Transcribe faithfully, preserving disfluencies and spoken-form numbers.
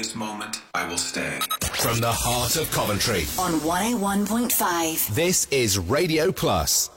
this moment, I will stay. From the heart of Coventry. On one oh one point five. This is Radio Plus.